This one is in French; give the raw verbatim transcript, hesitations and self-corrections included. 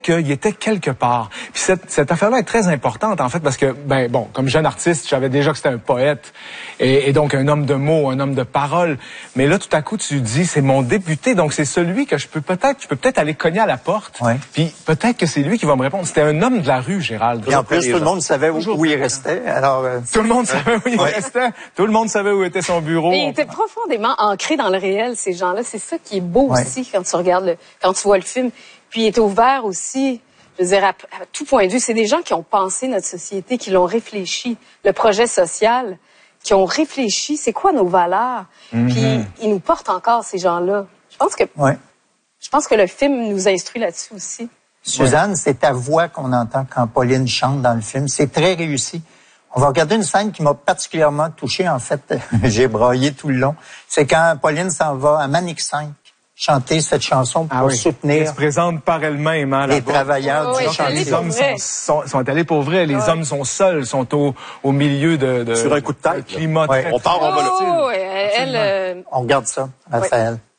qu'il était quelque part. Puis cette, cette affaire-là est très importante, en fait, parce que, ben bon, comme jeune artiste, je savais déjà que c'était un poète, et, et donc un homme de mots, un homme de parole. Mais là, tout à coup, tu dis, c'est mon député, donc c'est celui que je peux peut-être, je peux peut-être aller cogner à la porte, ouais. Puis peut-être que c'est lui qui va me répondre. C'était un homme de la rue, Gérald. Et en plus, tout le monde savait où, où il restait. Alors, euh... tout le monde savait où il ouais. restait. Tout le monde savait où était son bureau. Et il était profondément ancré dans le réel, ces gens-là. C'est ça qui est beau ouais. aussi quand tu regardes, le, quand tu vois le film. Puis il est ouvert aussi. Je veux dire, à, à tout point de vue, c'est des gens qui ont pensé notre société, qui l'ont réfléchi, le projet social, qui ont réfléchi, c'est quoi nos valeurs. Mm-hmm. Puis ils nous portent encore, ces gens-là. Je pense que, ouais. je pense que le film nous instruit là-dessus aussi. Suzanne, ouais. c'est ta voix qu'on entend quand Pauline chante dans le film. C'est très réussi. On va regarder une scène qui m'a particulièrement touché. En fait, j'ai braillé tout le long. C'est quand Pauline s'en va à Manic cinq. Chanter cette chanson pour ah oui. soutenir. Elle se présente par elle-même, hein, les travailleurs oh, du oui, champ. Les hommes sont, sont, sont allés pour vrai. Les ouais. hommes sont seuls, sont au, au milieu de, de sur un coup de tête. Climat ouais. très, on part, on va oh, elle, elle, on regarde ça, Raphaël. Ouais.